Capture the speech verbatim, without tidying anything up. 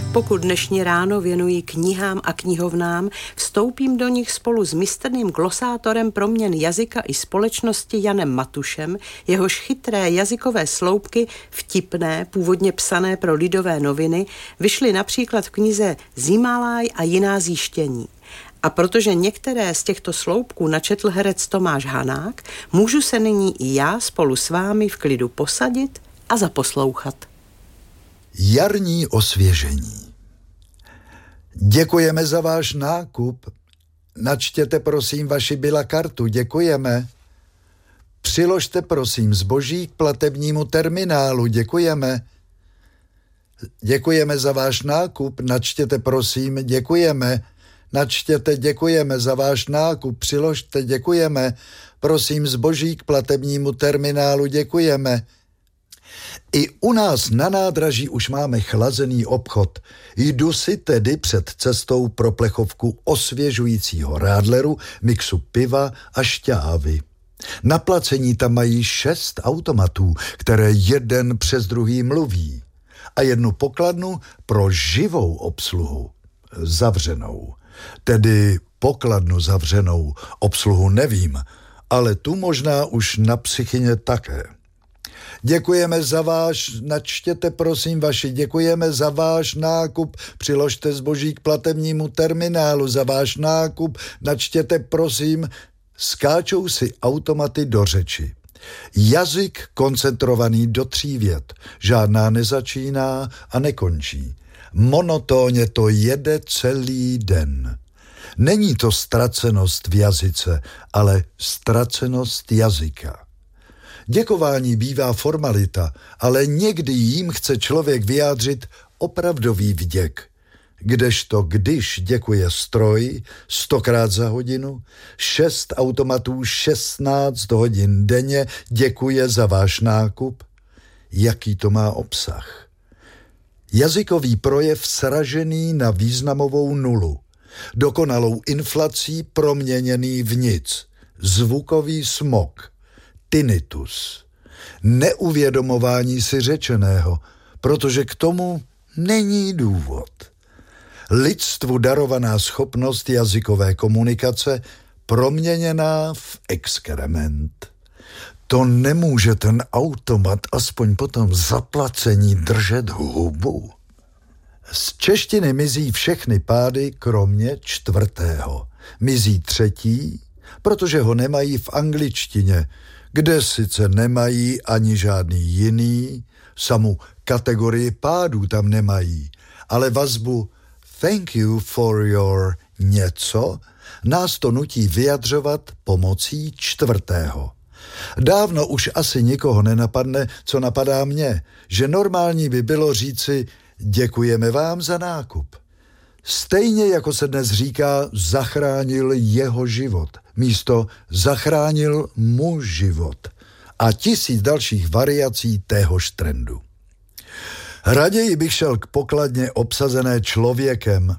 Pokud dnešní ráno věnuji knihám a knihovnám, vstoupím do nich spolu s mistrným glosátorem proměn jazyka i společnosti Janem Matušem, jehož chytré jazykové sloupky, vtipné, původně psané pro Lidové noviny, vyšly například v knize Zimalaj a jiná zjištění. A protože některé z těchto sloupků načetl herec Tomáš Hanák, můžu se nyní i já spolu s vámi v klidu posadit a zaposlouchat. Jarní osvěžení. Děkujeme za váš nákup. Načtěte prosím vaši Bila kartu. Děkujeme. Přiložte prosím zboží k platebnímu terminálu. Děkujeme. Děkujeme za váš nákup. Načtěte prosím. Děkujeme. Načtěte děkujeme za váš nákup. Přiložte děkujeme. Prosím zboží k platebnímu terminálu. Děkujeme. I u nás na nádraží už máme chlazený obchod. Jdu si tedy před cestou pro plechovku osvěžujícího rádleru, mixu piva a šťávy. Na placení tam mají šest automatů, které jeden přes druhý mluví. A jednu pokladnu pro živou obsluhu, zavřenou. Tedy pokladnu zavřenou, obsluhu nevím, ale tu možná už na Psychině také. Děkujeme za váš, načtěte prosím vaši, děkujeme za váš nákup, přiložte zboží k platebnímu terminálu, za váš nákup, načtěte prosím, skáčou si automaty do řeči. Jazyk koncentrovaný do tří vět, žádná nezačíná a nekončí. Monotónně to jede celý den. Není to ztracenost v jazyce, ale ztracenost jazyka. Děkování bývá formalita, ale někdy jím chce člověk vyjádřit opravdový vděk. Kdežto když děkuje stroj stokrát za hodinu, šest automatů šestnáct hodin denně děkuje za váš nákup, jaký to má obsah. Jazykový projev sražený na významovou nulu, dokonalou inflací proměněný v nic, zvukový smog, tinnitus, neuvědomování si řečeného, protože k tomu není důvod. Lidstvu darovaná schopnost jazykové komunikace proměněná v exkrement. To nemůže ten automat aspoň po tom zaplacení držet hubu. Z češtiny mizí všechny pády kromě čtvrtého. Mizí třetí, protože ho nemají v angličtině, kde sice nemají ani žádný jiný, samu kategorii pádů tam nemají, ale vazbu thank you for your něco nás to nutí vyjadřovat pomocí čtvrtého. Dávno už asi nikoho nenapadne, co napadá mě, že normální by bylo říci děkujeme vám za nákup. Stejně jako se dnes říká zachránil jeho život, místo zachránil mu život a tisíc dalších variací téhož trendu. Raději bych šel k pokladně obsazené člověkem,